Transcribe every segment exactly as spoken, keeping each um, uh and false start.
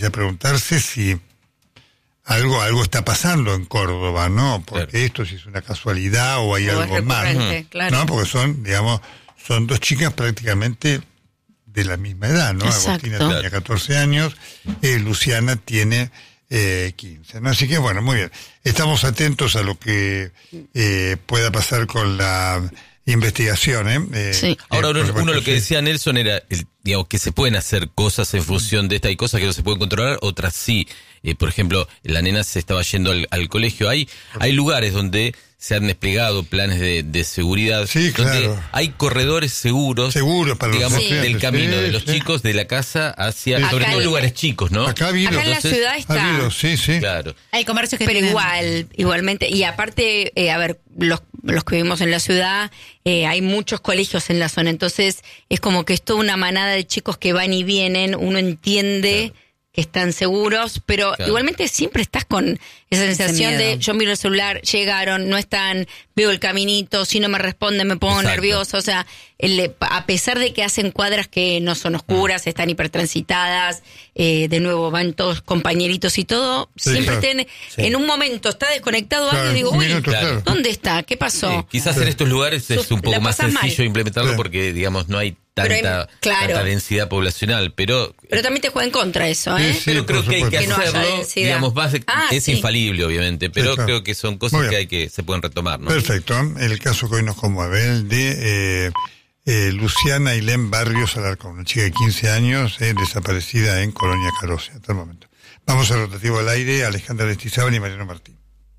Y a preguntarse si algo algo está pasando en Córdoba, ¿no? Porque claro. esto si es una casualidad o hay o algo más, claro. ¿no? Porque son, digamos, son dos chicas prácticamente de la misma edad, ¿no? Exacto. Agostina tenía catorce años, eh, Luciana tiene eh, quince, ¿no? Así que bueno, muy bien. Estamos atentos a lo que eh, pueda pasar con la investigación, ¿eh? eh sí. Ahora, uno, supuesto, uno lo que decía Nelson era, el, digamos, que se pueden hacer cosas en función de esta, hay cosas que no se pueden controlar, otras sí. Eh, por ejemplo, la nena se estaba yendo al, al colegio. Hay, hay lugares donde se han desplegado planes de, de seguridad, sí, donde claro. hay corredores seguros, seguros para digamos, los sí. del camino sí, de los sí. chicos de la casa hacia, sí. sobre acá todo hay, lugares chicos, ¿no? Acá, habido, acá en entonces, la ciudad está. Habido, sí, sí. Claro. Hay comercios que pero tienen... igual, igualmente, y aparte, eh, a ver, los, los que vivimos en la ciudad, eh, hay muchos colegios en la zona, entonces es como que es toda una manada de chicos que van y vienen, uno entiende... Claro. que están seguros, pero claro. igualmente siempre estás con esa sensación de yo miro el celular, llegaron, no están, veo el caminito, si no me responden me pongo Exacto. nervioso, o sea, el, a pesar de que hacen cuadras que no son oscuras, mm. están hipertransitadas, eh, de nuevo van todos compañeritos y todo, sí, siempre claro. ten, sí. en un momento está desconectado claro. algo y digo, uy, minuto, claro. ¿dónde está? ¿Qué pasó? Sí, quizás sí. en estos lugares es un poco más sencillo mal. implementarlo sí. porque, digamos, no hay tanta, hay, claro. tanta densidad poblacional, pero... Pero también te juega en contra eso, ¿eh? Sí, sí, pero creo que hay que, que hacerlo, no digamos, base, ah, es sí. infalible, obviamente, pero sí, claro. creo que son cosas que hay que se pueden retomar, ¿no? Perfecto. El caso que hoy nos conmueve, el de eh, eh, Luciana Ailén Barrios Alarcón, una chica de quince años, eh, desaparecida en Colonia Carosia, hasta el momento. Vamos al rotativo al aire, Alejandra Lestizábal y Mariano Martín.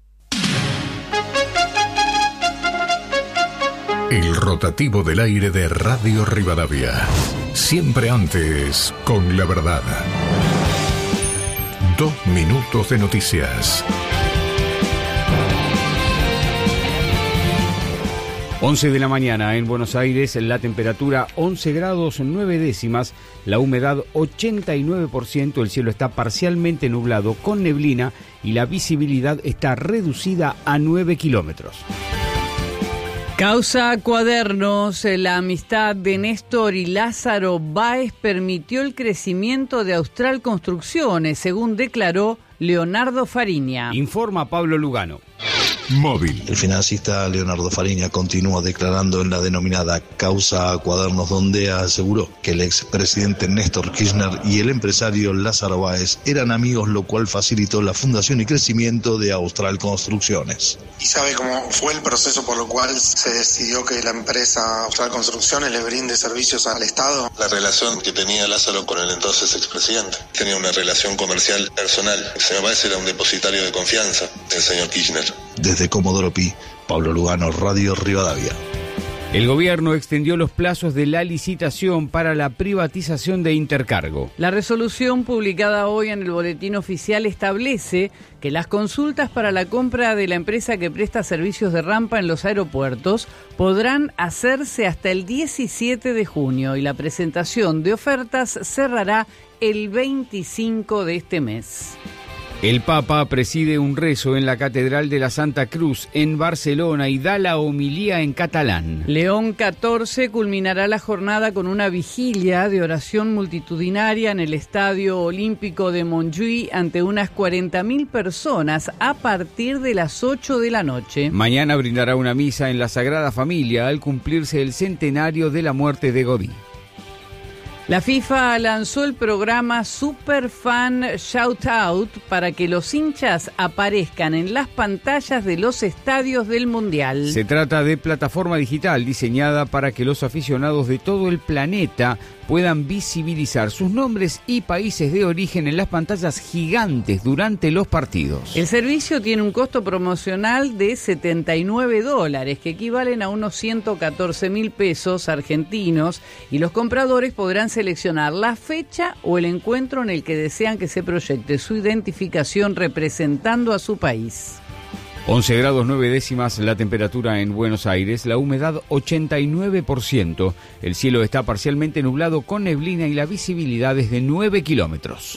El rotativo del aire de Radio Rivadavia. Siempre antes, con la verdad. Dos minutos de noticias. once de la mañana en Buenos Aires, la temperatura once grados nueve décimas, la humedad ochenta y nueve por ciento, el cielo está parcialmente nublado con neblina y la visibilidad está reducida a nueve kilómetros. Causa Cuadernos, la amistad de Néstor y Lázaro Báez permitió el crecimiento de Austral Construcciones, según declaró Leonardo Fariña. Informa Pablo Lugano. Móvil. El financista Leonardo Fariña continúa declarando en la denominada causa Cuadernos, donde aseguró que el expresidente Néstor Kirchner y el empresario Lázaro Báez eran amigos, lo cual facilitó la fundación y crecimiento de Austral Construcciones. ¿Y sabe cómo fue el proceso por lo cual se decidió que la empresa Austral Construcciones le brinde servicios al Estado? La relación que tenía Lázaro con el entonces expresidente. Tenía una relación comercial personal. El señor Báez era un depositario de confianza del señor Kirchner. Desde Comodoro Pi, Pablo Lugano, Radio Rivadavia. El gobierno extendió los plazos de la licitación para la privatización de Intercargo. La resolución publicada hoy en el Boletín Oficial establece que las consultas para la compra de la empresa que presta servicios de rampa en los aeropuertos podrán hacerse hasta el diecisiete de junio y la presentación de ofertas cerrará el veinticinco de este mes. El Papa preside un rezo en la Catedral de la Santa Cruz en Barcelona y da la homilía en catalán. León catorce culminará la jornada con una vigilia de oración multitudinaria en el Estadio Olímpico de Montjuïc ante unas cuarenta mil personas a partir de las ocho de la noche. Mañana brindará una misa en la Sagrada Familia al cumplirse el centenario de la muerte de Godí. La FIFA lanzó el programa Super Fan Shoutout para que los hinchas aparezcan en las pantallas de los estadios del Mundial. Se trata de plataforma digital diseñada para que los aficionados de todo el planeta puedan visibilizar sus nombres y países de origen en las pantallas gigantes durante los partidos. El servicio tiene un costo promocional de setenta y nueve dólares, que equivalen a unos ciento catorce mil pesos argentinos, y los compradores podrán seleccionar la fecha o el encuentro en el que desean que se proyecte su identificación representando a su país. once grados nueve décimas la temperatura en Buenos Aires, la humedad ochenta y nueve por ciento, el cielo está parcialmente nublado con neblina y la visibilidad es de nueve kilómetros.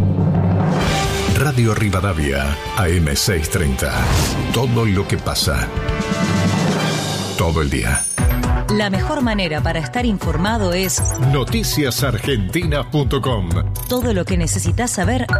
Radio Rivadavia, A M seiscientos treinta. Todo lo que pasa. Todo el día. La mejor manera para estar informado es noticias argentinas punto com. Todo lo que necesitas saber